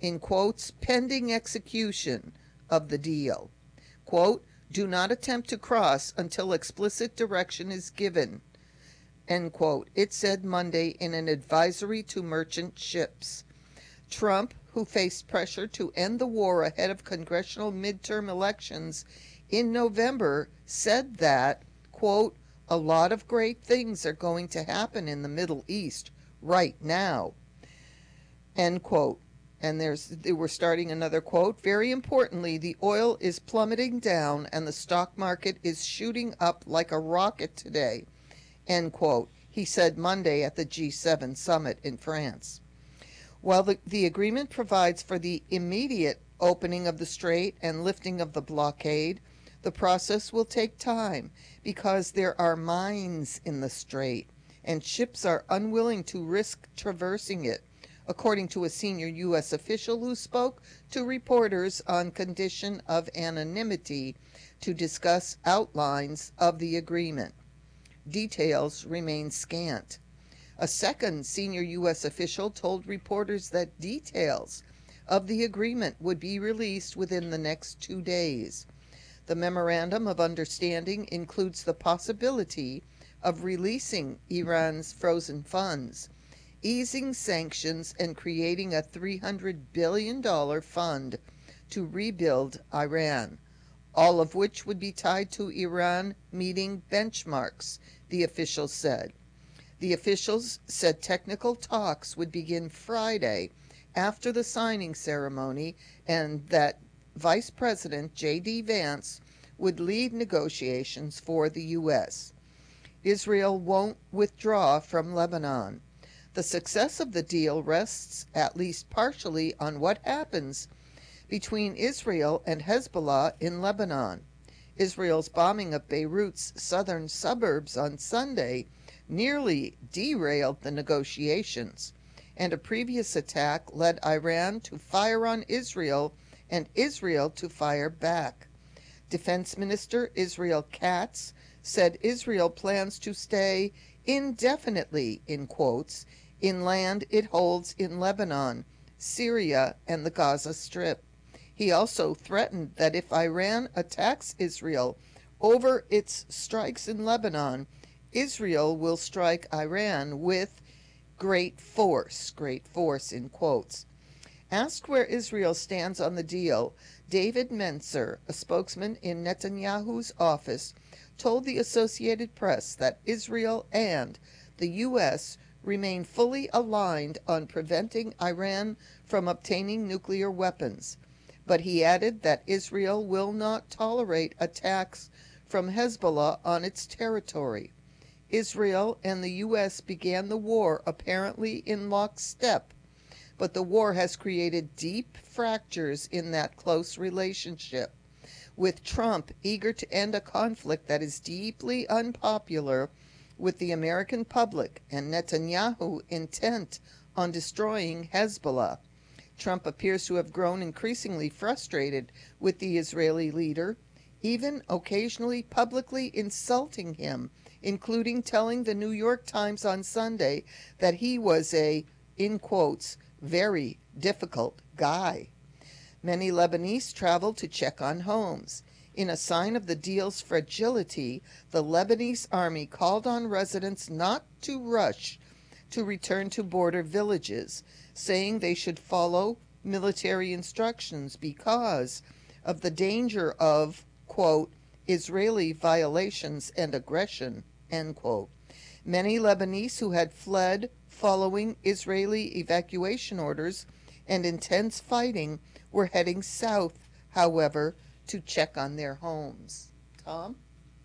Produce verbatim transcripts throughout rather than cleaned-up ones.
in quotes, pending execution of the deal. Quote, do not attempt to cross until explicit direction is given, end quote. It said Monday in an advisory to merchant ships. Trump, who faced pressure to end the war ahead of congressional midterm elections in November, said that, quote, a lot of great things are going to happen in the Middle East right now, end quote. And there's, we're starting another quote. Very importantly, the oil is plummeting down and the stock market is shooting up like a rocket today, end quote, he said Monday at the G seven summit in France. While the, the agreement provides for the immediate opening of the strait and lifting of the blockade, the process will take time because there are mines in the strait and ships are unwilling to risk traversing it, according to a senior U S official who spoke to reporters on condition of anonymity to discuss outlines of the agreement. Details remain scant. A second senior U S official told reporters that details of the agreement would be released within the next two days. The memorandum of understanding includes the possibility of releasing Iran's frozen funds, easing sanctions, and creating a three hundred billion dollars fund to rebuild Iran, all of which would be tied to Iran meeting benchmarks, the officials said. The officials said technical talks would begin Friday after the signing ceremony and that Vice President J D Vance would lead negotiations for the U S. Israel won't withdraw from Lebanon. The success of the deal rests at least partially on what happens between Israel and Hezbollah in Lebanon. Israel's bombing of Beirut's southern suburbs on Sunday nearly derailed the negotiations, and a previous attack led Iran to fire on Israel and Israel to fire back. Defense Minister Israel Katz said Israel plans to stay indefinitely, in quotes, in land it holds in Lebanon, Syria, and the Gaza Strip. He also threatened that if Iran attacks Israel over its strikes in Lebanon, Israel will strike Iran with great force, great force in quotes. Asked where Israel stands on the deal, David Mencer, a spokesman in Netanyahu's office, told the Associated Press that Israel and the U S remain fully aligned on preventing Iran from obtaining nuclear weapons. But he added that Israel will not tolerate attacks from Hezbollah on its territory. Israel and the U S began the war apparently in lockstep, but the war has created deep fractures in that close relationship, with Trump eager to end a conflict that is deeply unpopular with the American public and Netanyahu intent on destroying Hezbollah. Trump appears to have grown increasingly frustrated with the Israeli leader, even occasionally publicly insulting him, including telling the New York Times on Sunday that he was a, in quotes, very difficult guy. Many Lebanese traveled to check on homes. In a sign of the deal's fragility, the Lebanese army called on residents not to rush to return to border villages, saying they should follow military instructions because of the danger of, quote, Israeli violations and aggression, end quote. Many Lebanese who had fled following Israeli evacuation orders and intense fighting were heading south, however, to check on their homes. Tom?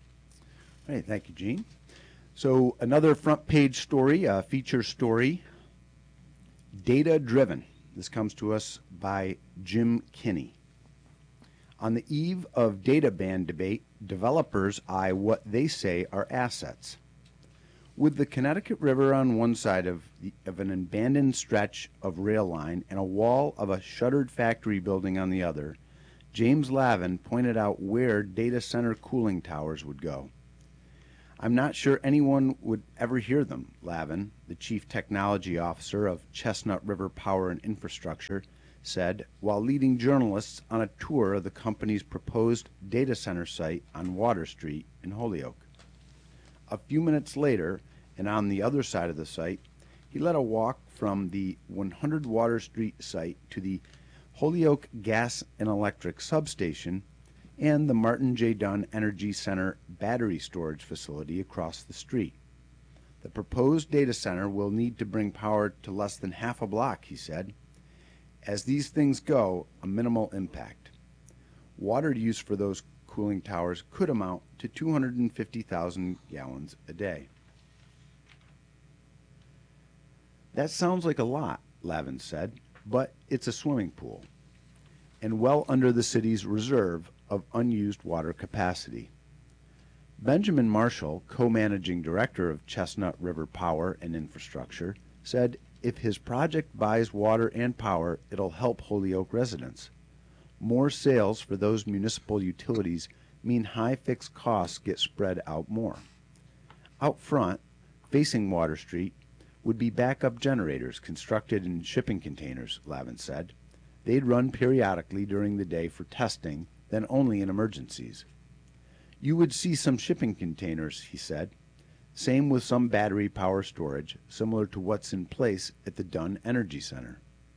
All right, thank you, Jean. So another front page story, a feature story, data driven. This comes to us by Jim Kinney. On the eve of data ban debate, developers eye what they say are assets. With the Connecticut River on one side of, the, of an abandoned stretch of rail line and a wall of a shuttered factory building on the other, James Lavin pointed out where data center cooling towers would go. I'm not sure anyone would ever hear them, Lavin, the chief technology officer of Chestnut River Power and Infrastructure, said while leading journalists on a tour of the company's proposed data center site on Water Street in Holyoke. A few minutes later, and on the other side of the site, he led a walk from the one hundred Water Street site to the Holyoke Gas and Electric Substation and the Martin J. Dunn Energy Center battery storage facility across the street. The proposed data center will need to bring power to less than half a block, he said. As these things go, a minimal impact. Water use for those cooling towers could amount to two hundred fifty thousand gallons a day. That sounds like a lot, Lavin said, but it's a swimming pool, and well under the city's reserve of unused water capacity. Benjamin Marshall, co-managing director of Chestnut River Power and Infrastructure, said if his project buys water and power, it'll help Holyoke residents. More sales for those municipal utilities mean high fixed costs get spread out more. Out front, facing Water Street, would be backup generators constructed in shipping containers, Lavin said. They'd run periodically during the day for testing, then only in emergencies. You would see some shipping containers, he said. Same with some battery power storage, similar to what's in place at the Dunn Energy Center.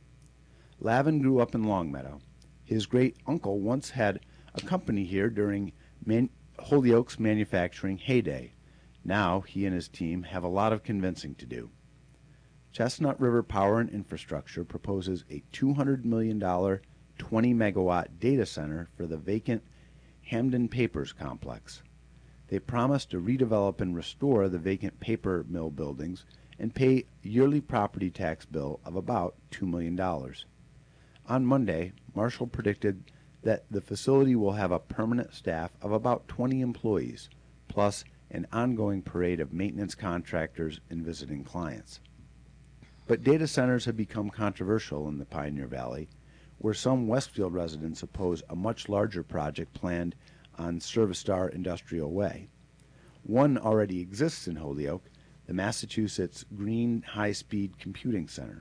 Lavin grew up in Longmeadow. His great-uncle once had a company here during Man- Holyoke's manufacturing heyday. Now he and his team have a lot of convincing to do. Chestnut River Power and Infrastructure proposes a two hundred million dollars, twenty megawatt data center for the vacant Hamden Papers complex. They promise to redevelop and restore the vacant paper mill buildings and pay a yearly property tax bill of about two million dollars. On Monday, Marshall predicted that the facility will have a permanent staff of about twenty employees, plus an ongoing parade of maintenance contractors and visiting clients. But data centers have become controversial in the Pioneer Valley, where some Westfield residents oppose a much larger project planned on Service-Star Industrial Way. One already exists in Holyoke, the Massachusetts Green High-Speed Computing Center.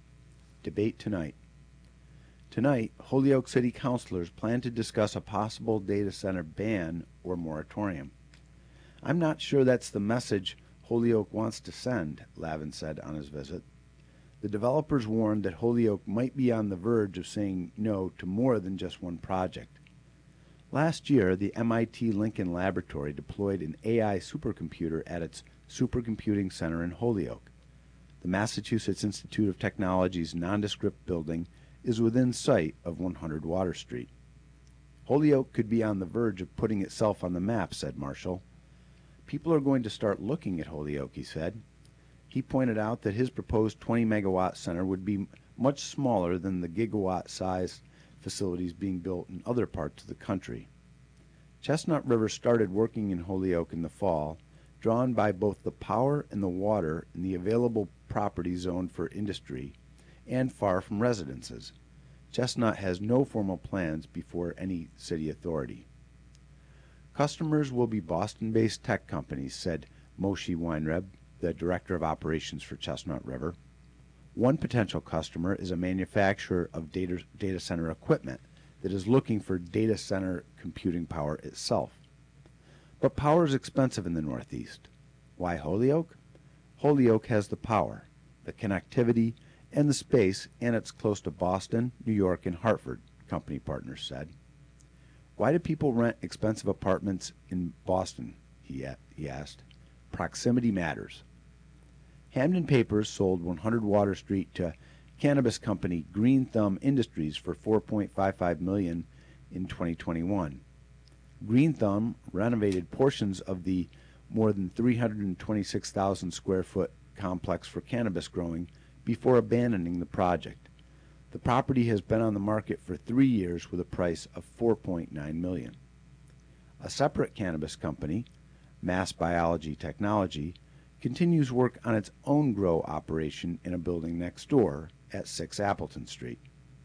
Debate tonight. Tonight, Holyoke City councilors plan to discuss a possible data center ban or moratorium. I'm not sure that's the message Holyoke wants to send, Lavin said on his visit. The developers warned that Holyoke might be on the verge of saying no to more than just one project. Last year, the M I T Lincoln Laboratory deployed an A I supercomputer at its supercomputing center in Holyoke. The Massachusetts Institute of Technology's nondescript building is within sight of one hundred Water Street. Holyoke could be on the verge of putting itself on the map, said Marshall. People are going to start looking at Holyoke, he said. He pointed out that his proposed twenty megawatt center would be much smaller than the gigawatt-sized facilities being built in other parts of the country. Chestnut River started working in Holyoke in the fall, drawn by both the power and the water in the available property zoned for industry and far from residences. Chestnut has no formal plans before any city authority. Customers will be Boston-based tech companies, said Moshe Weinreb, the director of operations for Chestnut River. One potential customer is a manufacturer of data, data center equipment that is looking for data center computing power itself. But power is expensive in the Northeast. Why Holyoke? Holyoke has the power, the connectivity, and the space, and it's close to Boston, New York, and Hartford, company partners said. Why do people rent expensive apartments in Boston? He, he asked. Proximity matters. Hamden Papers sold one hundred Water Street to cannabis company Green Thumb Industries for four point five five million dollars in twenty twenty-one. Green Thumb renovated portions of the more than three hundred twenty-six thousand square foot complex for cannabis growing before abandoning the project. The property has been on the market for three years with a price of four point nine million dollars. A separate cannabis company, Mass Biology Technology, continues work on its own grow operation in a building next door at six Appleton Street.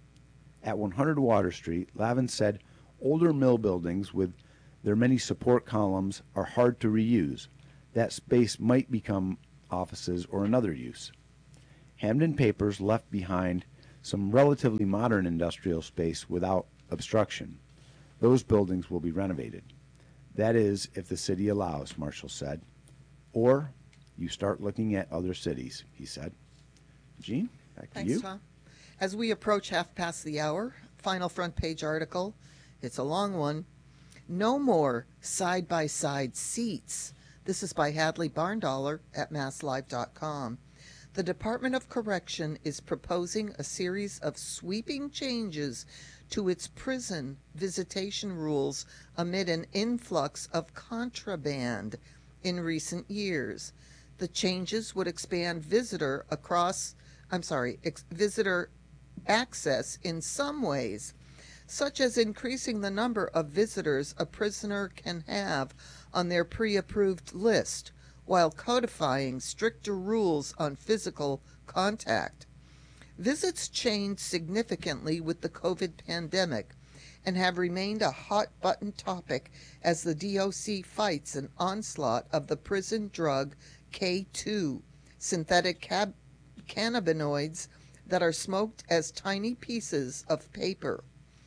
At one hundred Water Street, Lavin said older mill buildings with their many support columns are hard to reuse. that space might become offices or another use. Hamden Papers left behind some relatively modern industrial space without obstruction. Those buildings will be renovated. That is, if the city allows, Marshall said. Or you start looking at other cities, he said. Jean, back to Thanks, you. Tom. As we approach half past the hour, final front page article. It's a long one. No more side-by-side seats. This is by Hadley Barndollar at mass live dot com. The Department of Correction is proposing a series of sweeping changes to its prison visitation rules amid an influx of contraband in recent years. The changes would expand visitor across, I'm sorry, ex- visitor access in some ways, such as increasing the number of visitors a prisoner can have on their pre-approved list, while codifying stricter rules on physical contact. Visits changed significantly with the COVID pandemic and have remained a hot-button topic as the D O C fights an onslaught of the prison drug K two, synthetic cab- cannabinoids that are smoked as tiny pieces of paper.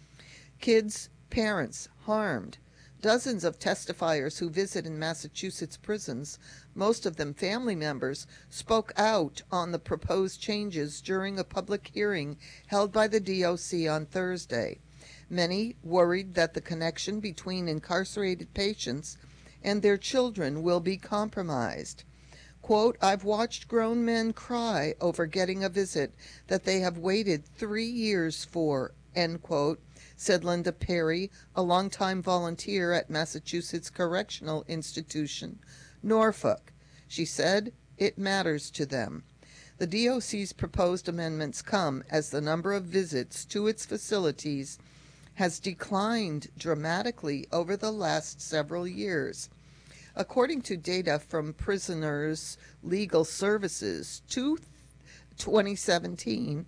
Kids, parents harmed. Dozens of testifiers who visit in Massachusetts prisons, most of them family members, spoke out on the proposed changes during a public hearing held by the D O C on Thursday. Many worried that the connection between incarcerated patients and their children will be compromised. Quote, I've watched grown men cry over getting a visit that they have waited three years for, end quote, said Linda Perry, a longtime volunteer at Massachusetts Correctional Institution, Norfolk. She said, it matters to them. The D O C's proposed amendments come as the number of visits to its facilities has declined dramatically over the last several years. According to data from Prisoners' Legal Services, twenty seventeen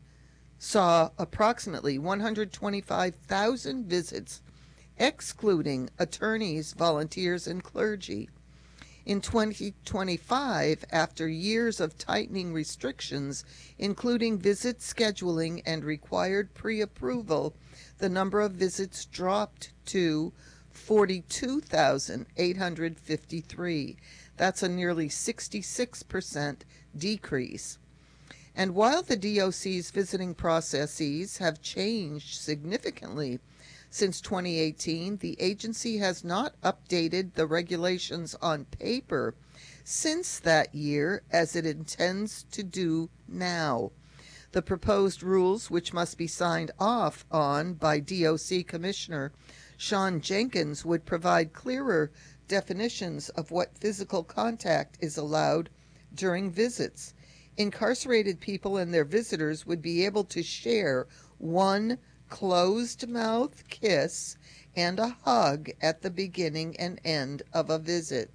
saw approximately one hundred twenty-five thousand visits, excluding attorneys, volunteers, and clergy. In twenty twenty-five, after years of tightening restrictions, including visit scheduling and required pre-approval, the number of visits dropped to forty-two thousand eight hundred fifty-three. That's a nearly sixty-six percent decrease. And while the D O C's visiting processes have changed significantly since twenty eighteen, the agency has not updated the regulations on paper since that year, as it intends to do now. The proposed rules, which must be signed off on by D O C Commissioner Sean Jenkins, would provide clearer definitions of what physical contact is allowed during visits. Incarcerated people and their visitors would be able to share one closed-mouth kiss and a hug at the beginning and end of a visit.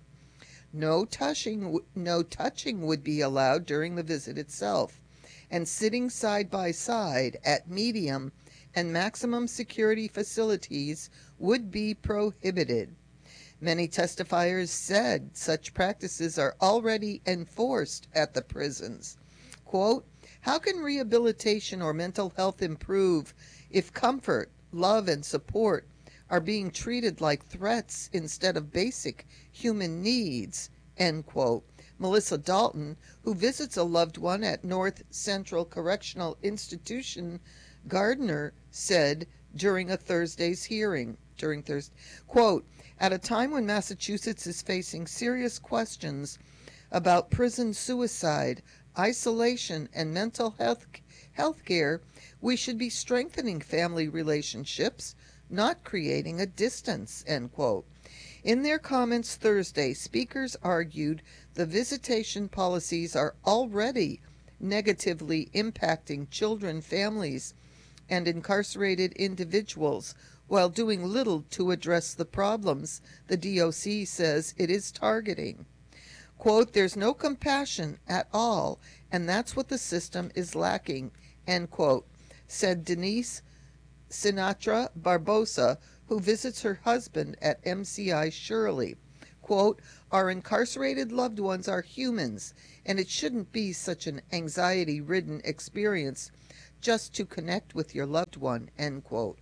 No touching, no touching would be allowed during the visit itself, and sitting side by side at medium and maximum security facilities would be prohibited. Many testifiers said such practices are already enforced at the prisons. Quote, how can rehabilitation or mental health improve if comfort, love, and support are being treated like threats instead of basic human needs, end quote. Melissa Dalton, who visits a loved one at North Central Correctional Institution, Gardner, said during a Thursday's hearing, during Thursday, quote, at a time when Massachusetts is facing serious questions about prison suicide, isolation, and mental health health care, we should be strengthening family relationships, not creating a distance, end quote. In their comments Thursday, speakers argued the visitation policies are already negatively impacting children, families, and incarcerated individuals, while doing little to address the problems the D O C says it is targeting. Quote, there's no compassion at all, and that's what the system is lacking, end quote, said Denise Sinatra Barbosa, who visits her husband at M C I Shirley. Quote, our incarcerated loved ones are humans, and it shouldn't be such an anxiety-ridden experience just to connect with your loved one, end quote.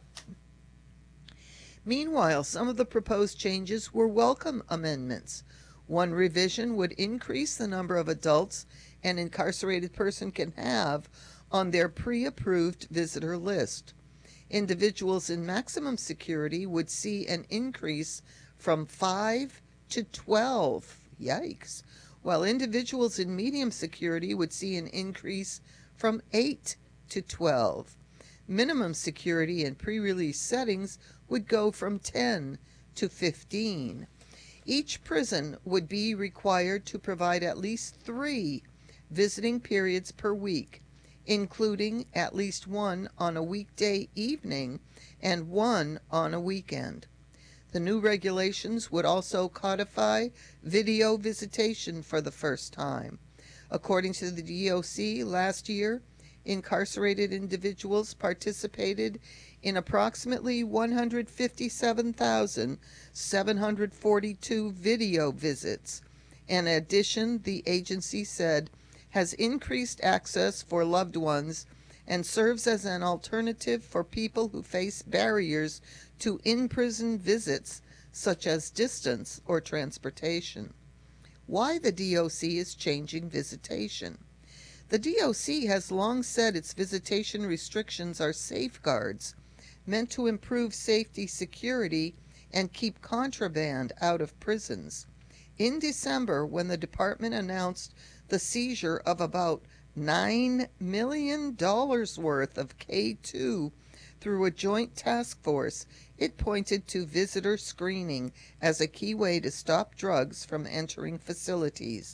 Meanwhile, some of the proposed changes were welcome amendments. One revision would increase the number of adults an incarcerated person can have on their pre-approved visitor list. Individuals in maximum security would see an increase from five to twelve. Yikes. While individuals in medium security would see an increase from eight to twelve. Minimum security in pre-release settings would go from ten to fifteen. Each prison would be required to provide at least three visiting periods per week, including at least one on a weekday evening and one on a weekend. The new regulations would also codify video visitation for the first time. According to the D O C, last year, incarcerated individuals participated in approximately one hundred fifty-seven thousand seven hundred forty-two video visits. In addition, the agency said, has increased access for loved ones and serves as an alternative for people who face barriers to in-prison visits, such as distance or transportation. Why the D O C is changing visitation. The D O C has long said its visitation restrictions are safeguards meant to improve safety, security, and keep contraband out of prisons. In December, when the department announced the seizure of about nine million dollars worth of K two through a joint task force, it pointed to visitor screening as a key way to stop drugs from entering facilities.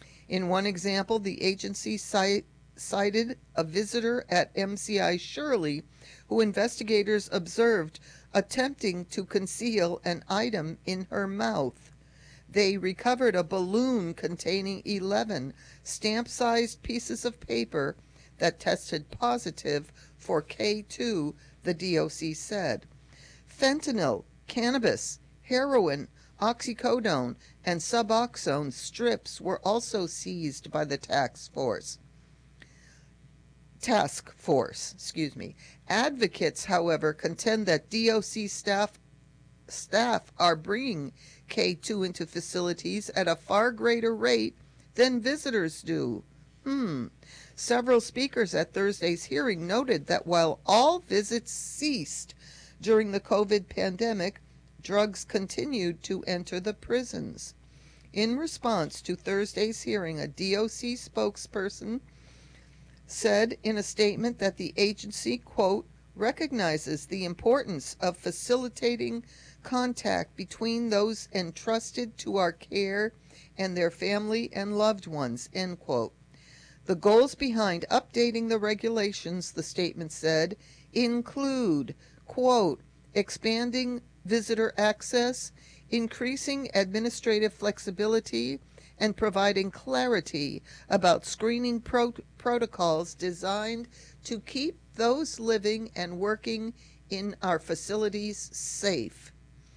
In one example, the agency cite, cited a visitor at M C I Shirley who investigators observed attempting to conceal an item in her mouth. They recovered a balloon containing eleven stamp-sized pieces of paper that tested positive for K two, the D O C said. Fentanyl, cannabis, heroin, oxycodone, and Suboxone strips were also seized by the task force. Task force, excuse me. Advocates, however, contend that D O C staff staff are bringing K two into facilities at a far greater rate than visitors do. Hmm. Several speakers at Thursday's hearing noted that while all visits ceased during the COVID pandemic, drugs continued to enter the prisons. In response to Thursday's hearing, a D O C spokesperson said in a statement that the agency, quote, recognizes the importance of facilitating contact between those entrusted to our care and their family and loved ones, end quote. The goals behind updating the regulations, the statement said, include, quote, expanding visitor access, increasing administrative flexibility, and providing clarity about screening pro- protocols designed to keep those living and working in our facilities safe.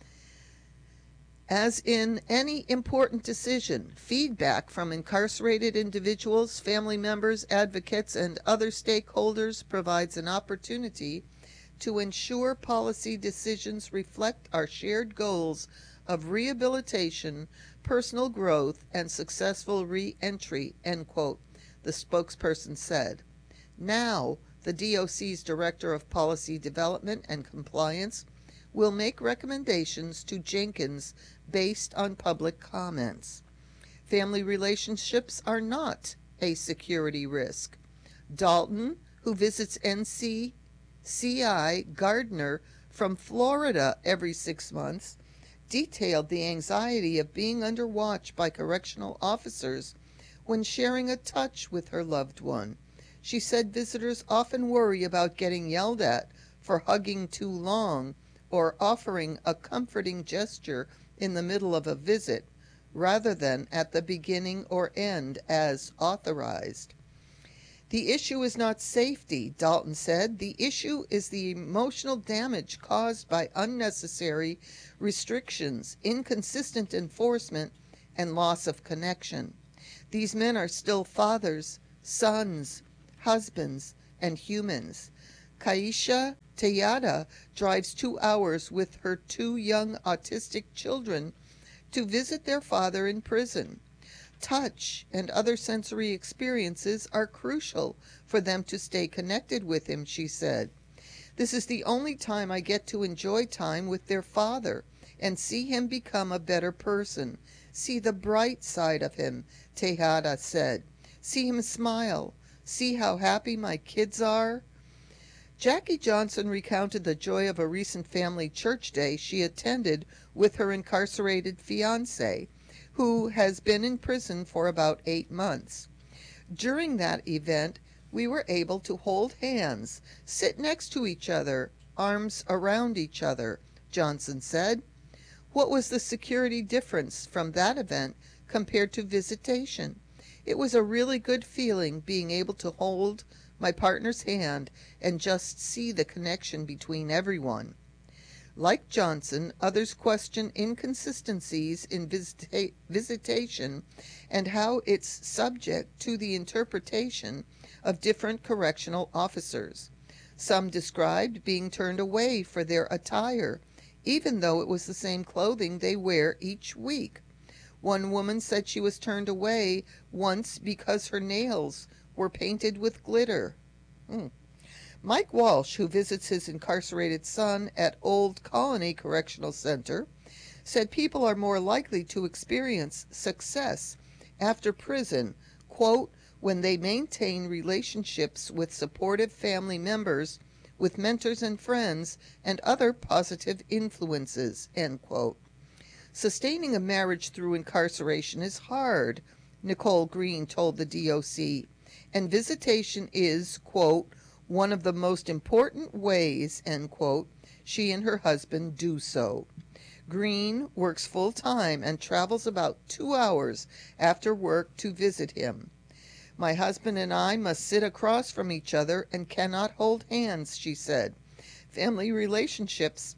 As in any important decision, feedback from incarcerated individuals, family members, advocates, and other stakeholders provides an opportunity to ensure policy decisions reflect our shared goals of rehabilitation, personal growth, and successful re-entry, end quote, the spokesperson said. Now, the D O C's Director of Policy Development and Compliance will make recommendations to Jenkins based on public comments. Family relationships are not a security risk. Dalton, who visits N C C I Gardner from Florida every six months, detailed the anxiety of being under watch by correctional officers when sharing a touch with her loved one. She said visitors often worry about getting yelled at for hugging too long or offering a comforting gesture in the middle of a visit, rather than at the beginning or end as authorized. The issue is not safety, Dalton said. The issue is the emotional damage caused by unnecessary restrictions, inconsistent enforcement, and loss of connection. These men are still fathers, sons, husbands, and humans. Kaisha Tejada drives two hours with her two young autistic children to visit their father in prison. Touch and other sensory experiences are crucial for them to stay connected with him, she said. This is the only time I get to enjoy time with their father and see him become a better person. See the bright side of him, Tejada said. See him smile. See how happy my kids are. Jackie Johnson recounted the joy of a recent family church day she attended with her incarcerated fiancé, who has been in prison for about eight months. During that event, we were able to hold hands, sit next to each other, arms around each other, Johnson said. What was the security difference from that event compared to visitation? It was a really good feeling being able to hold my partner's hand and just see the connection between everyone. Like Johnson, others question inconsistencies in visita- visitation and how it's subject to the interpretation of different correctional officers. Some described being turned away for their attire, even though it was the same clothing they wear each week. One woman said she was turned away once because her nails were painted with glitter. Hmm. Mike Walsh, who visits his incarcerated son at Old Colony Correctional Center, said people are more likely to experience success after prison, quote, when they maintain relationships with supportive family members, with mentors and friends, and other positive influences, end quote. Sustaining a marriage through incarceration is hard, Nicole Green told the D O C, and visitation is, quote, one of the most important ways, end quote, she and her husband do so. Green works full-time and travels about two hours after work to visit him. My husband and I must sit across from each other and cannot hold hands, she said. Family relationships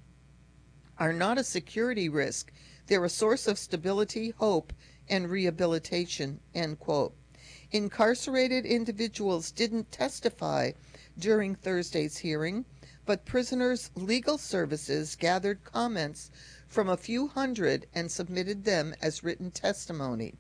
are not a security risk. They're a source of stability, hope, and rehabilitation, end quote. Incarcerated individuals didn't testify during Thursday's hearing, but prisoners' legal services gathered comments from a few hundred and submitted them as written testimony.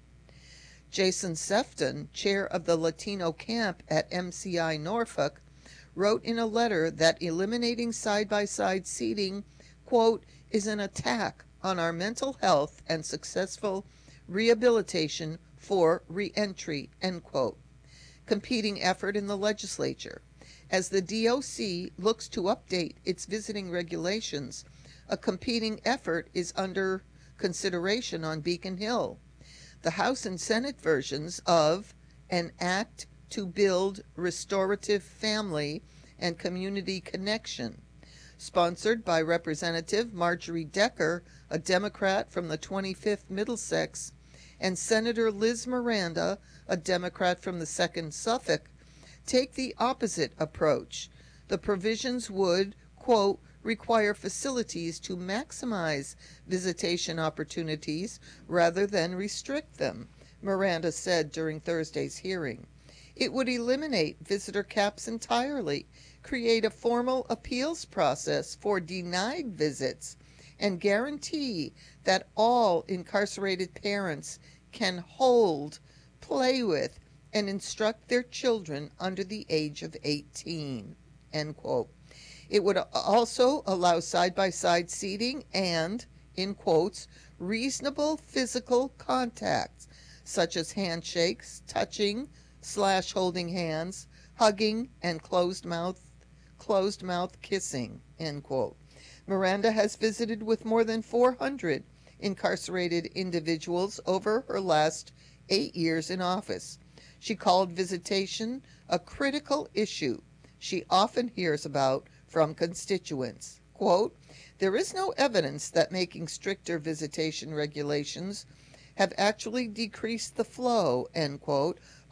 Jason Sefton, chair of the Latino camp at M C I Norfolk, wrote in a letter that eliminating side-by-side seating, quote, is an attack on our mental health and successful rehabilitation for reentry, end quote. Competing effort in the legislature. As the D O C looks to update its visiting regulations, a competing effort is under consideration on Beacon Hill. The House and Senate versions of an Act to Build Restorative Family and Community Connection, sponsored by Representative Marjorie Decker, a Democrat from the twenty-fifth Middlesex, and Senator Liz Miranda, a Democrat from the second Suffolk, take the opposite approach. The provisions would, quote, require facilities to maximize visitation opportunities rather than restrict them, Miranda said during Thursday's hearing. It would eliminate visitor caps entirely, create a formal appeals process for denied visits, and guarantee that all incarcerated parents can hold, play with, and instruct their children under the age of eighteen, end quote. It would also allow side-by-side seating and, in quotes, reasonable physical contacts, such as handshakes, touching slash holding hands, hugging, and closed-mouth closed-mouth kissing, end quote. Miranda has visited with more than four hundred incarcerated individuals over her last eight years in office. She called visitation a critical issue she often hears about from constituents. Quote, there is no evidence that making stricter visitation regulations have actually decreased the flow, end quote,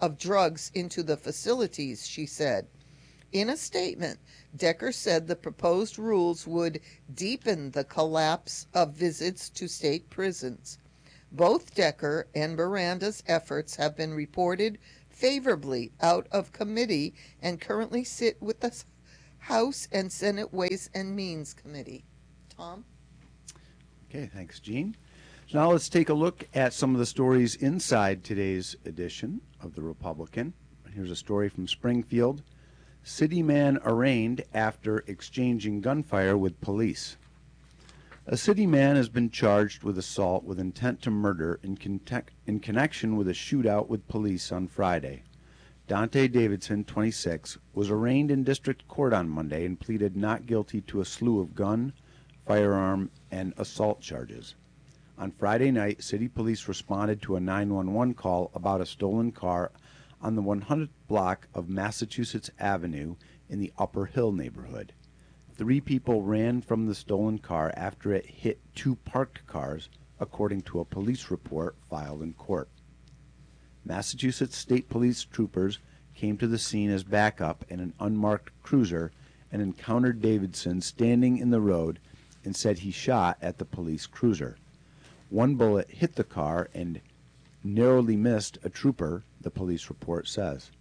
of drugs into the facilities, she said. In a statement, Decker said the proposed rules would deepen the collapse of visits to state prisons. Both Decker and Miranda's efforts have been reported favorably out of committee and currently sit with the House and Senate Ways and Means Committee. Tom? Okay, thanks, Jean. So now let's take a look at some of the stories inside today's edition of the Republican. Here's a story from Springfield. City man arraigned after exchanging gunfire with police. A city man has been charged with assault with intent to murder in, conte- in connection with a shootout with police on Friday. Dante Davidson, twenty-six, was arraigned in district court on Monday and pleaded not guilty to a slew of gun, firearm, and assault charges. On Friday night, city police responded to a nine one one call about a stolen car on the one hundredth block of Massachusetts Avenue in the Upper Hill neighborhood. Three people ran from the stolen car after it hit two parked cars, according to a police report filed in court. Massachusetts State Police troopers came to the scene as backup in an unmarked cruiser and encountered Davidson standing in the road and said he shot at the police cruiser. One bullet hit the car and narrowly missed a trooper, the police report says.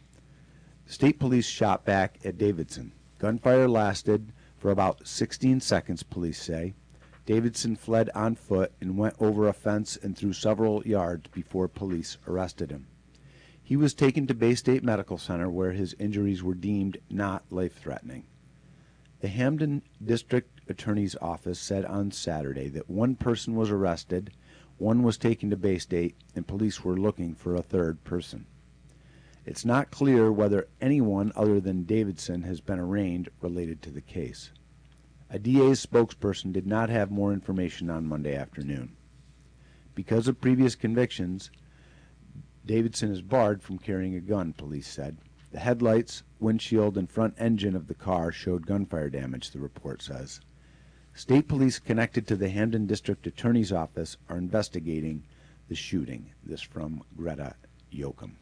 State police shot back at Davidson. Gunfire lasted for about sixteen seconds, police say. Davidson fled on foot and went over a fence and through several yards before police arrested him. He was taken to Bay State Medical Center where his injuries were deemed not life-threatening. The Hamden District Attorney's Office said on Saturday that one person was arrested, one was taken to Bay State, and police were looking for a third person. It's not clear whether anyone other than Davidson has been arraigned related to the case. A D A's spokesperson did not have more information on Monday afternoon. Because of previous convictions, Davidson is barred from carrying a gun, police said. The headlights, windshield, and front engine of the car showed gunfire damage, the report says. State police connected to the Hamden District Attorney's Office are investigating the shooting. This from Greta Yoakum.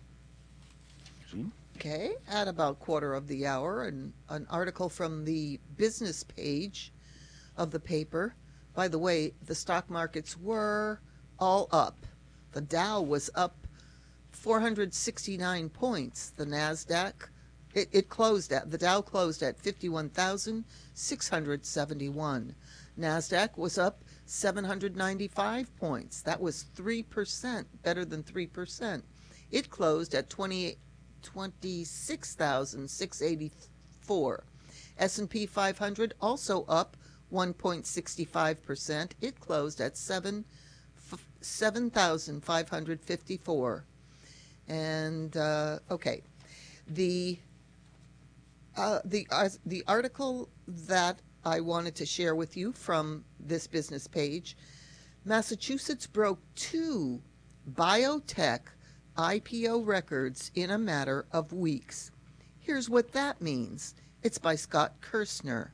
Jean? Okay, at about quarter of the hour, an, an article from the business page of the paper. By the way, the stock markets were all up. The Dow was up four hundred sixty-nine points. The NASDAQ, it, it closed at, the Dow closed at fifty-one thousand six hundred seventy-one. NASDAQ was up seven hundred ninety-five points. That was three percent, better than three percent. It closed at twenty-six thousand six hundred eighty-four. S and P five hundred also up one point six five percent. It closed at seven thousand five hundred fifty-four. And uh, okay, the uh, the uh, the article that I wanted to share with you from this business page: Massachusetts broke two biotech I P O records in a matter of weeks. Here's what that means. It's by Scott Kirstner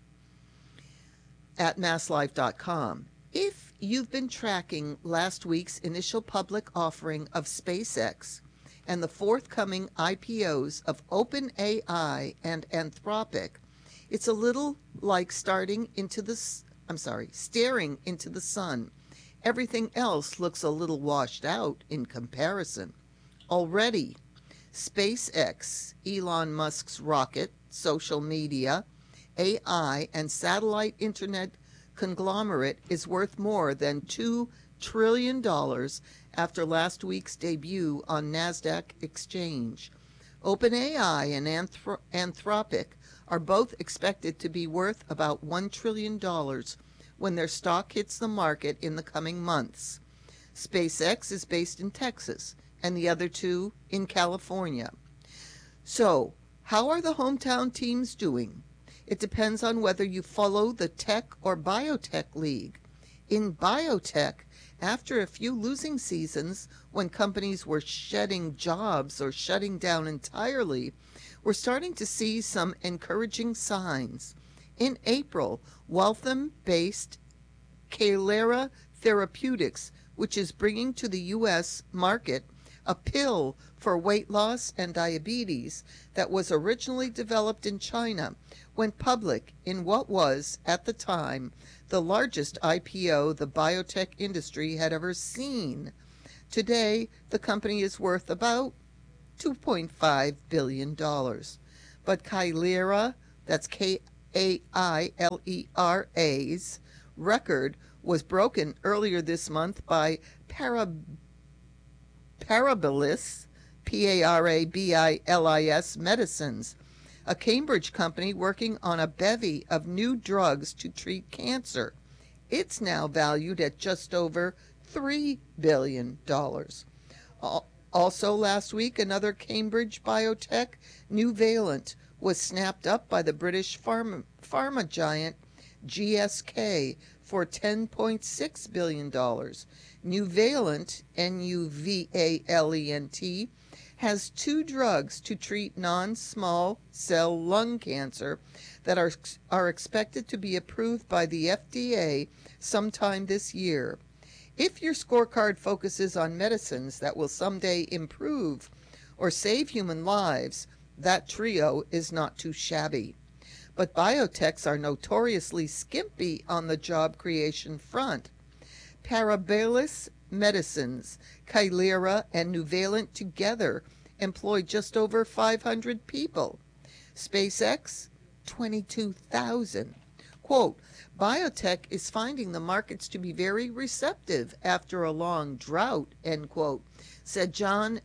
at mass life dot com. If you've been tracking last week's initial public offering of SpaceX and the forthcoming I P Os of OpenAI and Anthropic, it's a little like starting into the, I'm sorry, staring into the sun. Everything else looks a little washed out in comparison. Already, SpaceX, Elon Musk's rocket, social media, A I, and satellite internet conglomerate is worth more than two trillion dollars after last week's debut on NASDAQ exchange. OpenAI and Anthro- Anthropic are both expected to be worth about one trillion dollars when their stock hits the market in the coming months. SpaceX is based in Texas, and the other two in California. So, how are the hometown teams doing? It depends on whether you follow the tech or biotech league. In biotech, after a few losing seasons when companies were shedding jobs or shutting down entirely, we're starting to see some encouraging signs. In April, Waltham-based Calera Therapeutics, which is bringing to the U S market a pill for weight loss and diabetes that was originally developed in China went public in what was, at the time, the largest I P O the biotech industry had ever seen. Today, the company is worth about two point five billion dollars. But Kailera, that's K A I L E R A's, record was broken earlier this month by Para, Parabilis, P A R A B I L I S Medicines, a Cambridge company working on a bevy of new drugs to treat cancer. It's now valued at just over three billion dollars. Also last week, another Cambridge biotech, Nuvalent, was snapped up by the British pharma, pharma giant G S K for ten point six billion dollars. Nuvalent, N U V A L E N T, has two drugs to treat non-small cell lung cancer that are, are expected to be approved by the F D A sometime this year. If your scorecard focuses on medicines that will someday improve or save human lives, that trio is not too shabby. But biotechs are notoriously skimpy on the job creation front. Parabilis Medicines, Kailera, and Nuvalent together employ just over five hundred people. SpaceX, twenty-two thousand. Quote, biotech is finding the markets to be very receptive after a long drought, end quote, said John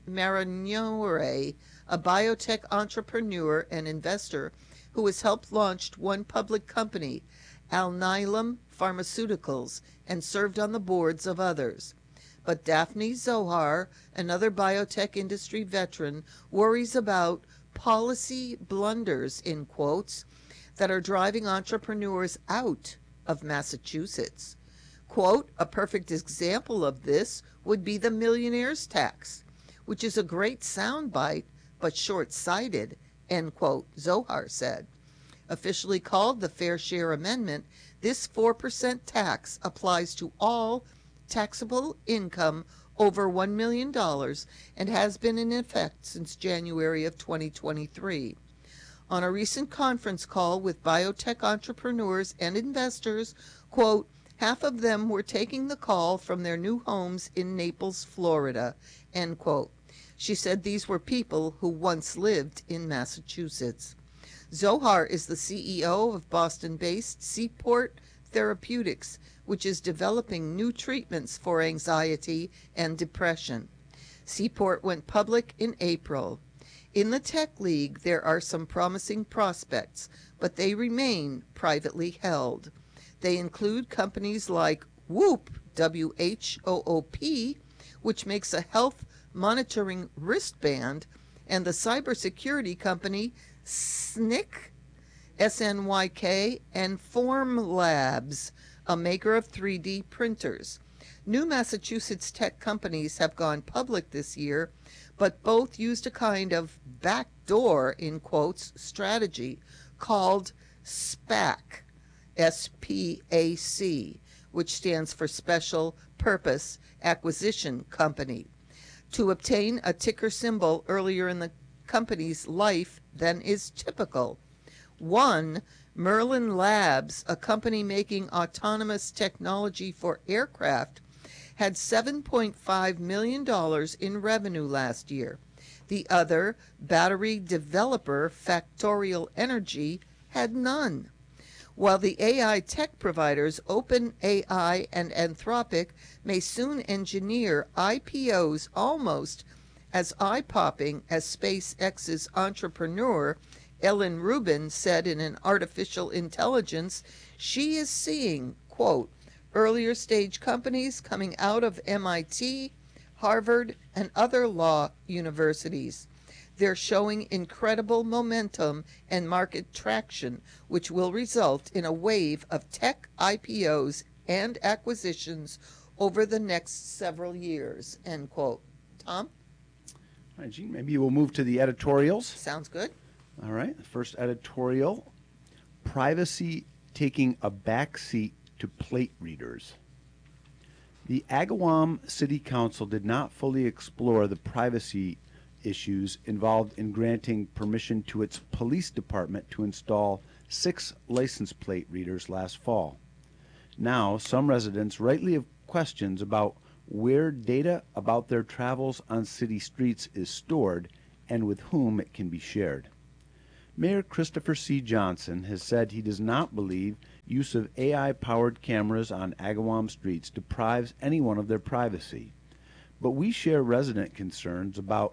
Maragnore, a biotech entrepreneur and investor who has helped launch one public company, Alnylam Pharmaceuticals, and served on the boards of others. But Daphne Zohar, another biotech industry veteran, worries about policy blunders, in quotes, that are driving entrepreneurs out of Massachusetts. Quote, a perfect example of this would be the millionaire's tax, which is a great soundbite but short-sighted, end quote, Zohar said. Officially called the Fair Share Amendment, this four percent tax applies to all taxable income over one million dollars and has been in effect since January of twenty twenty-three. On a recent conference call with biotech entrepreneurs and investors, quote, half of them were taking the call from their new homes in Naples, Florida, end quote. She said these were people who once lived in Massachusetts. Zohar is the C E O of Boston-based Seaport Therapeutics, which is developing new treatments for anxiety and depression. Seaport went public in April. In the tech league, there are some promising prospects, but they remain privately held. They include companies like Whoop, W H O O P, which makes a health monitoring wristband, and the cybersecurity company S N Y K, S N Y K, and Formlabs, a maker of three D printers. New Massachusetts tech companies have gone public this year, but both used a kind of backdoor, in quotes, strategy called SPAC, S P A C, which stands for Special Purpose Acquisition Company, to obtain a ticker symbol earlier in the company's life than is typical. One, Merlin Labs, a company making autonomous technology for aircraft, had seven point five million dollars in revenue last year. The other, battery developer Factorial Energy, had none. While the A I tech providers OpenAI and Anthropic may soon engineer I P Os almost as eye-popping as SpaceX's entrepreneur Ellen Rubin said in an artificial intelligence, she is seeing, quote, earlier stage companies coming out of M I T, Harvard, and other law universities. They're showing incredible momentum and market traction, which will result in a wave of tech I P Os and acquisitions over the next several years, end quote. Tom? All right, Gene, maybe we'll move to the editorials. Sounds good. All right, the first editorial, privacy taking a backseat to plate readers. The Agawam City Council did not fully explore the privacy issues involved in granting permission to its police department to install six license plate readers last fall. Now, some residents rightly have questions about where data about their travels on city streets is stored and with whom it can be shared. Mayor Christopher C. Johnson has said he does not believe use of A I-powered cameras on Agawam streets deprives anyone of their privacy. But we share resident concerns about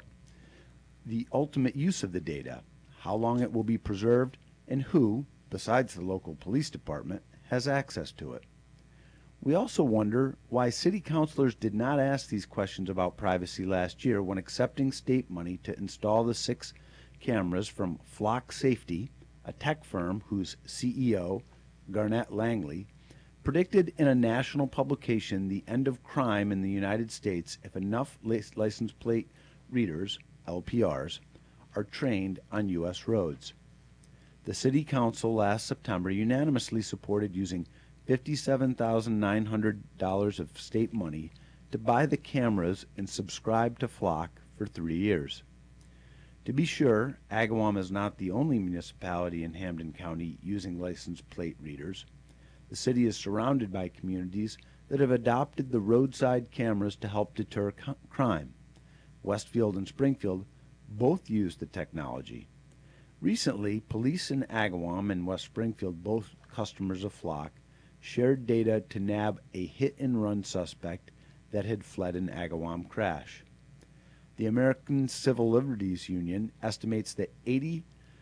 the ultimate use of the data, how long it will be preserved, and who, besides the local police department, has access to it. We also wonder why city councilors did not ask these questions about privacy last year when accepting state money to install the six cameras from Flock Safety, a tech firm whose C E O, Garnett Langley, predicted in a national publication the end of crime in the United States if enough license plate readers, L P Rs, are trained on U S roads. The City Council last September unanimously supported using fifty-seven thousand nine hundred dollars of state money to buy the cameras and subscribe to Flock for three years. To be sure, Agawam is not the only municipality in Hampden County using license plate readers. The city is surrounded by communities that have adopted the roadside cameras to help deter co- crime. Westfield and Springfield both use the technology. Recently, police in Agawam and West Springfield, both customers of Flock, shared data to nab a hit-and-run suspect that had fled an Agawam crash. The American Civil Liberties Union estimates that eighty,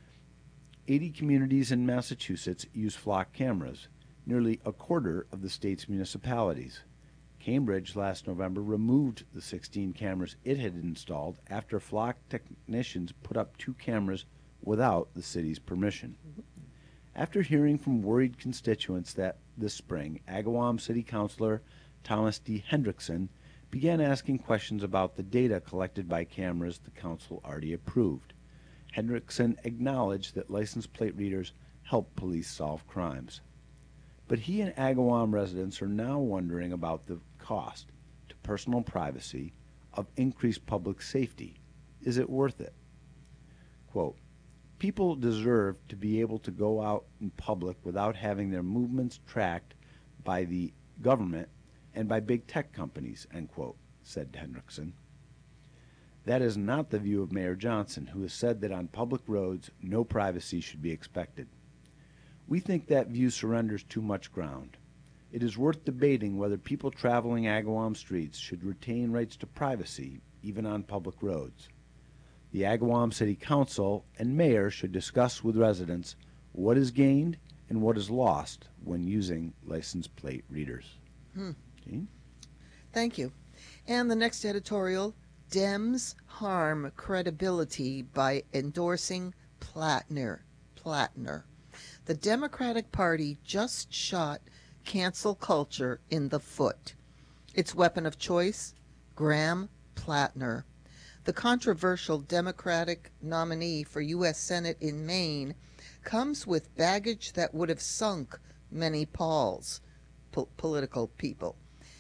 eighty communities in Massachusetts use Flock cameras, nearly a quarter of the state's municipalities. Cambridge last November removed the sixteen cameras it had installed after Flock technicians put up two cameras without the city's permission. After hearing from worried constituents that this spring, Agawam City Councilor Thomas D. Hendrickson began asking questions about the data collected by cameras the council already approved. Hendrickson acknowledged that license plate readers help police solve crimes. But he and Agawam residents are now wondering about the cost to personal privacy of increased public safety. Is it worth it? Quote, people deserve to be able to go out in public without having their movements tracked by the government and by big tech companies, end quote, said Hendrickson. That is not the view of Mayor Johnson, who has said that on public roads no privacy should be expected. We think that view surrenders too much ground. It is worth debating whether people traveling Agawam streets should retain rights to privacy, even on public roads. The Agawam City Council and Mayor should discuss with residents what is gained and what is lost when using license plate readers. Hmm. Jean? Thank you. And the next editorial, Dems harm credibility by endorsing Plattner. Plattner. The Democratic Party just shot cancel culture in the foot. Its weapon of choice, Graham Plattner. The controversial Democratic nominee for U S Senate in Maine comes with baggage that would have sunk many Pauls, po- political people.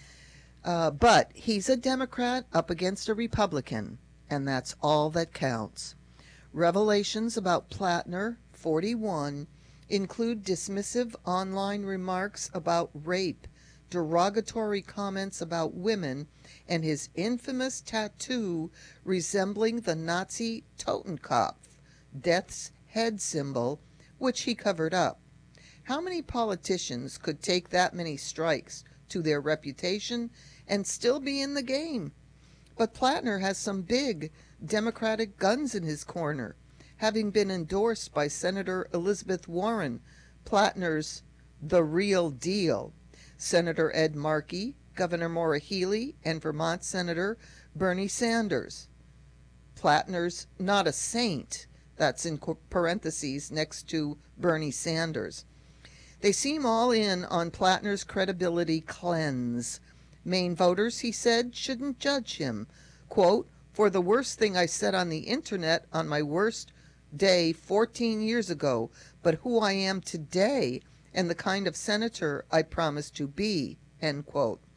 Uh, but he's a Democrat up against a Republican, and that's all that counts. Revelations about Plattner, forty-one, include dismissive online remarks about rape, derogatory comments about women, and his infamous tattoo resembling the Nazi Totenkopf, death's head symbol, which he covered up. How many politicians could take that many strikes to their reputation and still be in the game? But Plattner has some big Democratic guns in his corner, having been endorsed by Senator Elizabeth Warren, Plattner's the real deal, Senator Ed Markey, Governor Maura Healey, and Vermont Senator Bernie Sanders. Plattner's not a saint, that's in parentheses next to Bernie Sanders. They seem all in on Plattner's credibility cleanse. Maine voters, he said, shouldn't judge him. Quote, for the worst thing I said on the internet on my worst day fourteen years ago, but who I am today and the kind of senator I promise to be, end quote.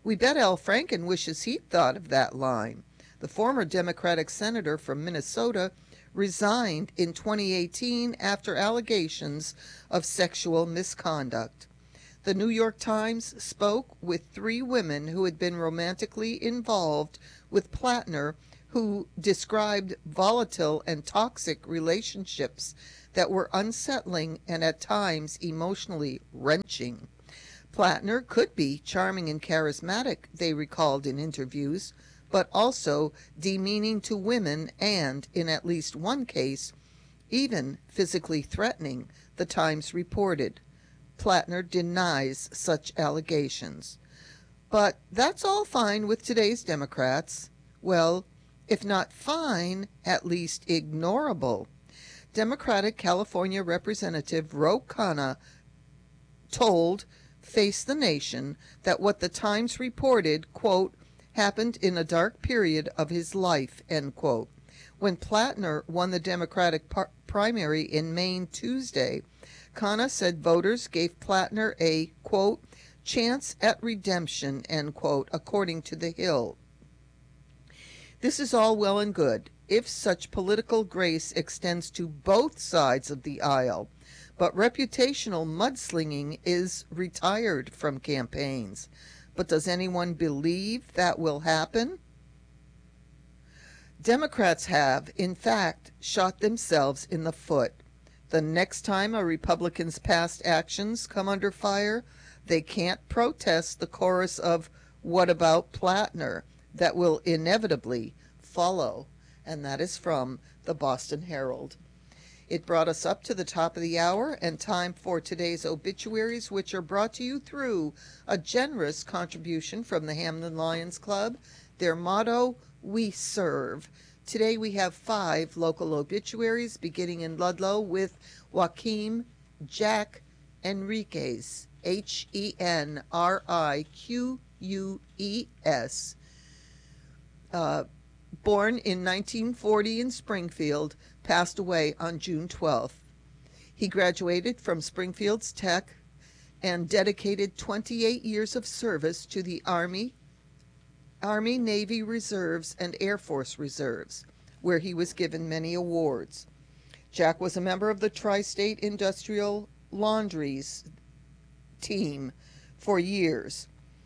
We bet Al Franken wishes he'd thought of that line. The former Democratic senator from Minnesota resigned in twenty eighteen after allegations of sexual misconduct. The New York Times spoke with three women who had been romantically involved with Plattner, who described volatile and toxic relationships that were unsettling and at times emotionally wrenching. Plattner could be charming and charismatic, they recalled in interviews, but also demeaning to women and, in at least one case, even physically threatening, the Times reported. Plattner denies such allegations. But that's all fine with today's Democrats. Well, if not fine, at least ignorable. Democratic California Representative Ro Khanna told Face the Nation that what the Times reported, quote, happened in a dark period of his life, end quote. When Plattner won the Democratic par- primary in Maine Tuesday, Khanna said voters gave Plattner a, quote, chance at redemption, end quote, according to The Hill. This is all well and good if such political grace extends to both sides of the aisle, but reputational mudslinging is retired from campaigns. But does anyone believe that will happen? Democrats have, in fact, shot themselves in the foot. The next time a Republican's past actions come under fire, they can't protest the chorus of "What about Plattner?" that will inevitably follow. And that is from the Boston Herald. It brought us up to the top of the hour and time for today's obituaries, which are brought to you through a generous contribution from the Hamden Lions Club. Their motto, "We Serve." Today we have five local obituaries, beginning in Ludlow with Joaquim Jack Enriquez, H E N R I Q U E S. Uh, born in nineteen forty in Springfield, passed away on June twelfth. He graduated from Springfield's Tech and dedicated twenty-eight years of service to the Army, Army, Navy Reserves, and Air Force Reserves, where he was given many awards. Jack was a member of the Tri-State Industrial Laundries team for years.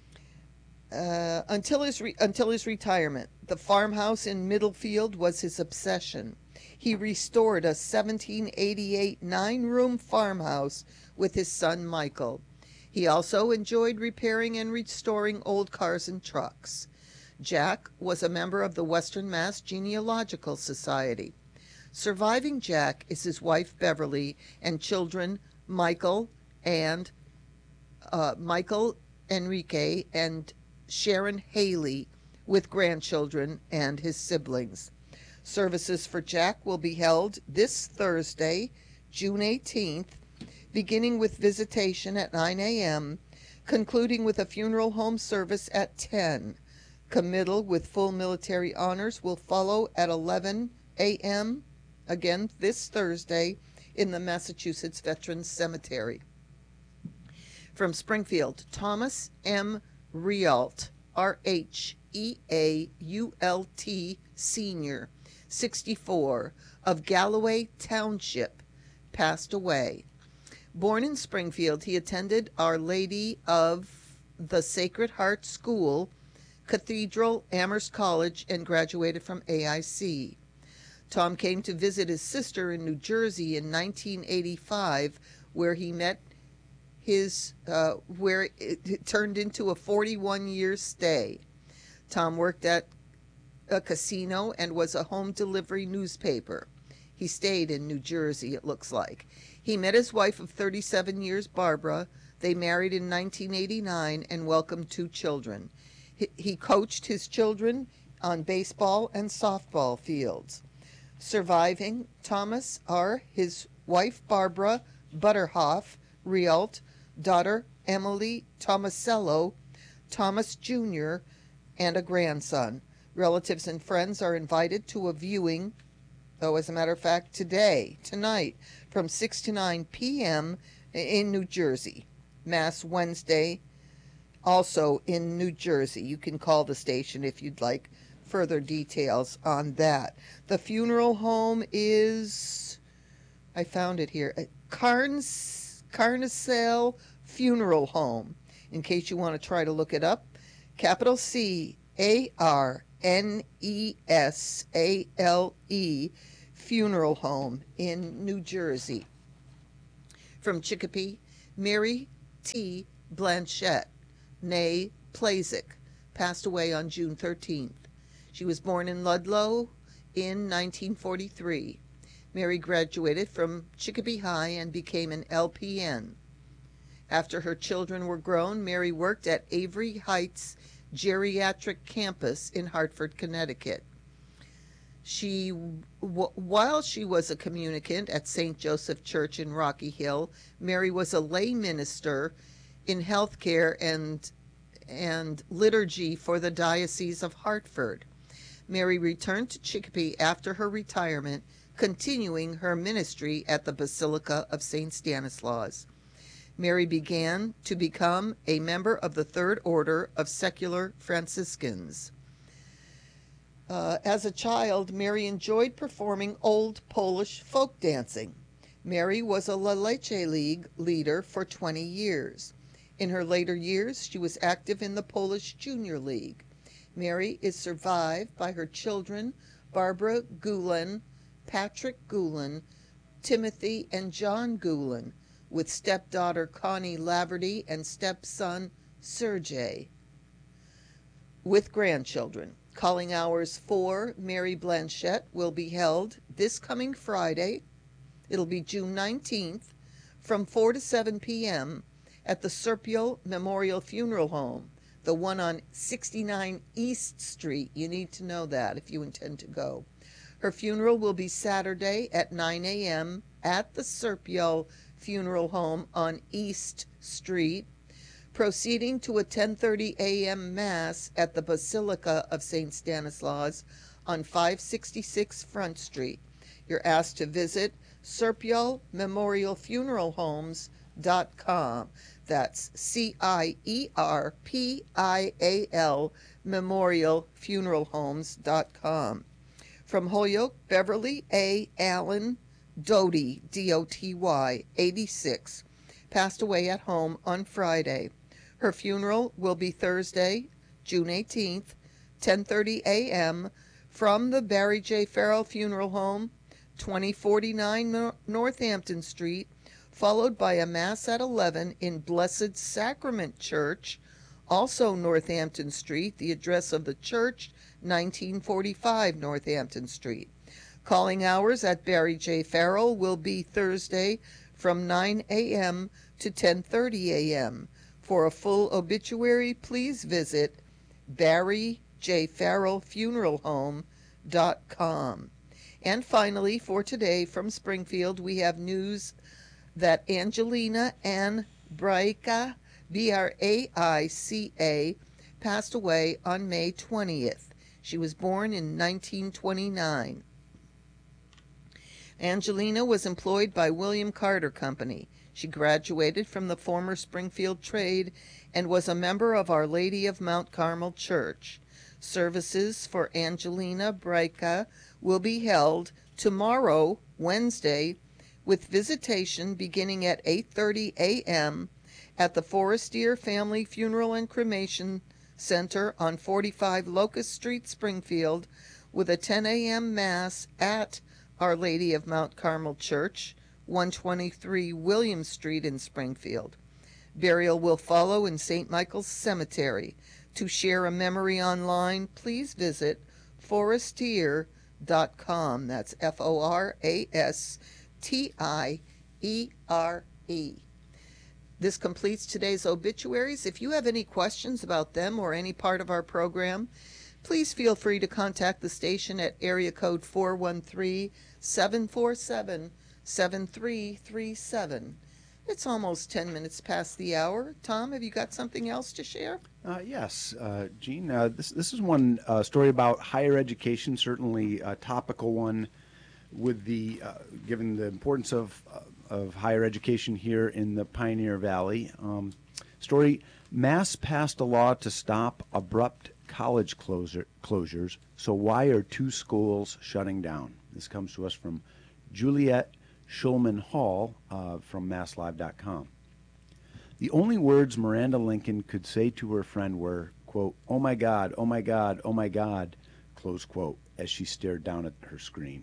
Uh, until his re- until his retirement, the farmhouse in Middlefield was his obsession. He restored a seventeen eighty-eight nine-room farmhouse with his son Michael. He also enjoyed repairing and restoring old cars and trucks. Jack was a member of the Western Mass Genealogical Society. Surviving Jack is his wife Beverly and children Michael and uh, Michael Enrique and Sharon Haley, with grandchildren and his siblings. Services for Jack will be held this Thursday, June eighteenth, beginning with visitation at nine a.m., concluding with a funeral home service at ten. Committal with full military honors will follow at eleven a.m., again this Thursday, in the Massachusetts Veterans Cemetery. From Springfield, Thomas M. Reault, R H E A U L T, Senior, sixty-four, of Galloway Township, passed away. Born in Springfield, he attended Our Lady of the Sacred Heart School, Cathedral, Amherst College, and graduated from A I C. Tom came to visit his sister in New Jersey in nineteen eighty-five, where he met his, uh, where it, it turned into a forty-one year stay. Tom worked at a casino and was a home delivery newspaper. He stayed in New Jersey, it looks like. He met his wife of thirty-seven years, Barbara. They married in nineteen eighty-nine and welcomed two children. He, he coached his children on baseball and softball fields. Surviving Thomas are his wife, Barbara Butterhoff Reault, daughter Emily Tomasello, Thomas Junior, and a grandson. Relatives and friends are invited to a viewing, oh, as a matter of fact, today, tonight, from six to nine p.m. in New Jersey. Mass Wednesday, also in New Jersey. You can call the station if you'd like further details on that. The funeral home is, I found it here, Carnes, Carnesale Funeral Home, in case you want to try to look it up. Capital C A R N E S A L E Funeral Home in New Jersey. From Chicopee, Mary T. Blanchette, née Plazik, passed away on June thirteenth. She was born in Ludlow in nineteen forty-three. Mary graduated from Chicopee High and became an L P N. After her children were grown, Mary worked at Avery Heights Geriatric Campus in Hartford, Connecticut. She, w- while she was a communicant at Saint Joseph Church in Rocky Hill, Mary was a lay minister in healthcare and and liturgy for the Diocese of Hartford. Mary returned to Chicopee after her retirement, continuing her ministry at the Basilica of Saint Stanislaus. Mary began to become a member of the Third Order of Secular Franciscans. Uh, as a child, Mary enjoyed performing old Polish folk dancing. Mary was a La Leche League leader for twenty years. In her later years, she was active in the Polish Junior League. Mary is survived by her children, Barbara Gulen, Patrick Gulen, Timothy and John Gulen, with stepdaughter Connie Laverty and stepson Sergey, with grandchildren. Calling hours for Mary Blanchette will be held this coming Friday. It'll be June nineteenth from four to seven p.m. at the Serpio Memorial Funeral Home, the one on sixty-nine East Street. You need to know that if you intend to go. Her funeral will be Saturday at nine a.m. at the Serpio Funeral Home on East Street, proceeding to a ten thirty a.m. Mass at the Basilica of Saint Stanislaus on five sixty-six Front Street. You're asked to visit Serpio Memorial Funeral Homes dot com. That's C I E R P I A L Memorial Funeral Homes dot com. From Holyoke, Beverly A. Allen Doty, D O T Y, eighty-six, passed away at home on Friday. Her funeral will be Thursday, June eighteenth, ten thirty a.m. from the Barry J. Farrell Funeral Home, twenty forty-nine Nor- Northampton Street, followed by a Mass at eleven in Blessed Sacrament Church, also Northampton Street, the address of the church, nineteen forty-five Northampton Street. Calling hours at Barry J. Farrell will be Thursday from nine a.m. to ten thirty a.m. For a full obituary, please visit Barry J. Farrell Funeral Home dot com. And finally, for today from Springfield, we have news that Angelina Ann Braica, B R A I C A, passed away on May twentieth. She was born in nineteen twenty-nine. Angelina was employed by William Carter Company. She graduated from the former Springfield Trade and was a member of Our Lady of Mount Carmel Church. Services for Angelina Braica will be held tomorrow, Wednesday, with visitation beginning at eight thirty a.m. at the Forestier Family Funeral and Cremation Center on forty-five Locust Street, Springfield, with a ten a.m. Mass at Our Lady of Mount Carmel Church, one twenty-three William Street in Springfield. Burial will follow in Saint Michael's Cemetery. To share a memory online, please visit forestier dot com. That's F O R A S T I E R E. This completes today's obituaries. If you have any questions about them or any part of our program, please feel free to contact the station at area code four one three, seven four seven, seven three three seven. It's almost ten minutes past the hour. Tom, have you got something else to share? Uh, yes, uh, Gene, uh, this, this is one uh, story about higher education, certainly a topical one with the, uh, given the importance of, uh, of higher education here in the Pioneer Valley. Um, Story, Mass passed a law to stop abrupt college closer, closures, so why are two schools shutting down? This comes to us from Juliet Schulman Hall uh, from mass live dot com. The only words Miranda Lincoln could say to her friend were, quote, "Oh my God, oh my God, oh my God," close quote, as she stared down at her screen.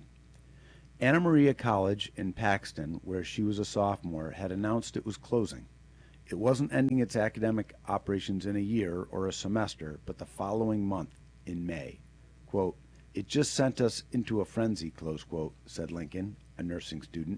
Anna Maria College in Paxton, where she was a sophomore, had announced it was closing. It wasn't ending its academic operations in a year or a semester, but the following month, in May. Quote, "It just sent us into a frenzy," close quote, said Lincoln, a nursing student.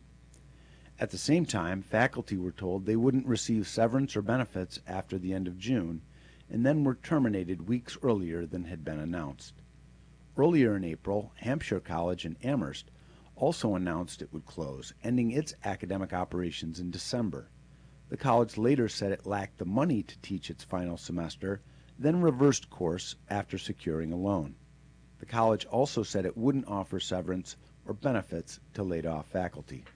At the same time, faculty were told they wouldn't receive severance or benefits after the end of June, and then were terminated weeks earlier than had been announced. Earlier in April, Hampshire College in Amherst also announced it would close, ending its academic operations in December. The college later said it lacked the money to teach its final semester, then reversed course after securing a loan. The college also said it wouldn't offer severance or benefits to laid-off faculty.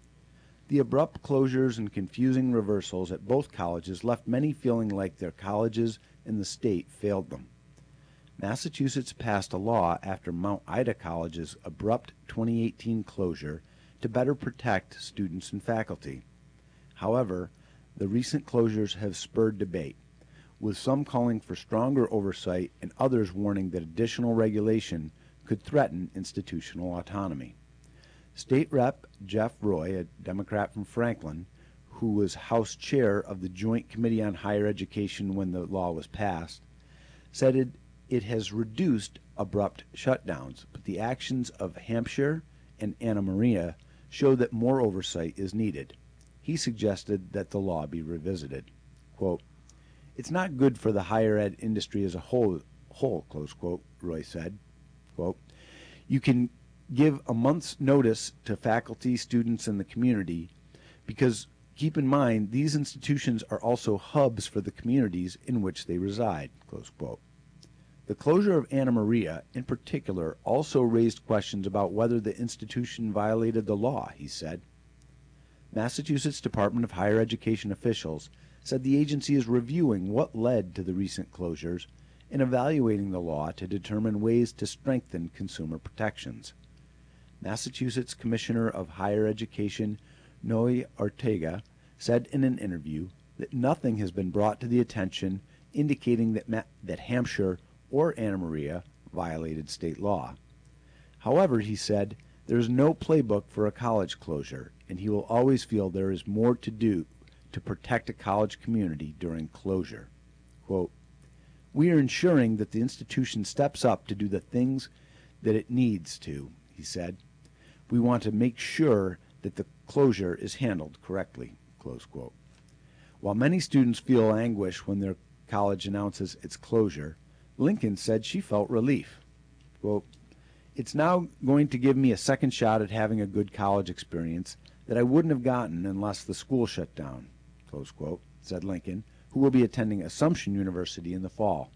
The abrupt closures and confusing reversals at both colleges left many feeling like their colleges and the state failed them. Massachusetts passed a law after Mount Ida College's abrupt twenty eighteen closure to better protect students and faculty. However, the recent closures have spurred debate, with some calling for stronger oversight and others warning that additional regulation could threaten institutional autonomy. State Rep Jeff Roy, a Democrat from Franklin, who was House Chair of the Joint Committee on Higher Education when the law was passed, said it, it has reduced abrupt shutdowns, but the actions of Hampshire and Anna Maria show that more oversight is needed. He suggested that the law be revisited. Quote, "It's not good for the higher ed industry as a whole, whole close quote, Roy said. Quote, "You can give a month's notice to faculty, students, and the community because, keep in mind, these institutions are also hubs for the communities in which they reside," close quote. The closure of Anna Maria, in particular, also raised questions about whether the institution violated the law, he said. Massachusetts Department of Higher Education officials said the agency is reviewing what led to the recent closures and evaluating the law to determine ways to strengthen consumer protections. Massachusetts Commissioner of Higher Education Noe Ortega said in an interview that nothing has been brought to the attention indicating that, Ma- that Hampshire or Anna Maria violated state law. However, he said, there is no playbook for a college closure, and he will always feel there is more to do to protect a college community during closure. Quote, "We are ensuring that the institution steps up to do the things that it needs to," he said. "We want to make sure that the closure is handled correctly," close quote. While many students feel anguish when their college announces its closure, Lincoln said she felt relief. Quote, "It's now going to give me a second shot at having a good college experience that I wouldn't have gotten unless the school shut down," close quote, said Lincoln, who will be attending Assumption University in the fall.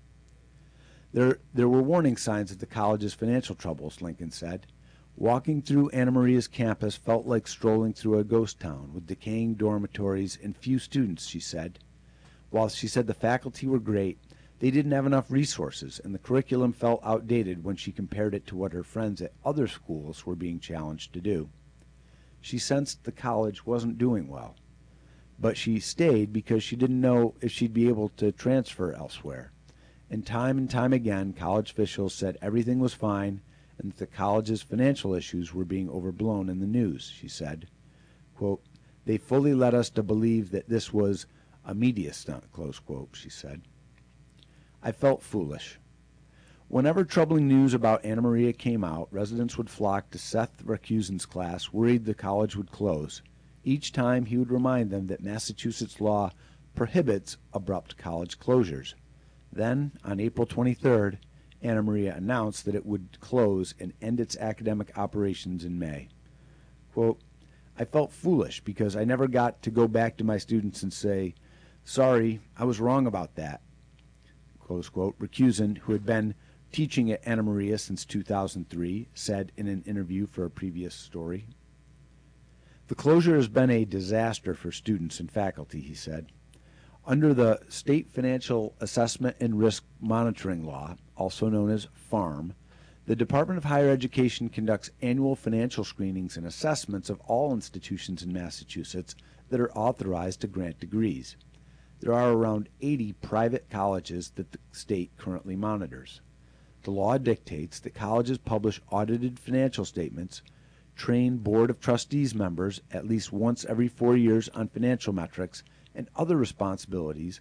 There, there were warning signs of the college's financial troubles, Lincoln said. "Walking through Anna Maria's campus felt like strolling through a ghost town with decaying dormitories and few students," she said. While she said the faculty were great, they didn't have enough resources, and the curriculum felt outdated when she compared it to what her friends at other schools were being challenged to do. She sensed the college wasn't doing well, but she stayed because she didn't know if she'd be able to transfer elsewhere. And time and time again, college officials said everything was fine and that the college's financial issues were being overblown in the news, she said. Quote, "They fully led us to believe that this was a media stunt," close quote, she said. "I felt foolish. Whenever troubling news about Anna Maria came out, residents would flock to Seth Racusen's class, worried the college would close. Each time he would remind them that Massachusetts law prohibits abrupt college closures. Then, on April twenty-third, Anna Maria announced that it would close and end its academic operations in May. Quote, "I felt foolish because I never got to go back to my students and say, 'Sorry, I was wrong about that,'" close quote, Racusen, who had been teaching at Anna Maria since two thousand three, said in an interview for a previous story. "The closure has been a disaster for students and faculty," he said. Under the State Financial Assessment and Risk Monitoring Law, also known as FARM, the Department of Higher Education conducts annual financial screenings and assessments of all institutions in Massachusetts that are authorized to grant degrees. There are around eighty private colleges that the state currently monitors. The law dictates that colleges publish audited financial statements, train Board of Trustees members at least once every four years on financial metrics and other responsibilities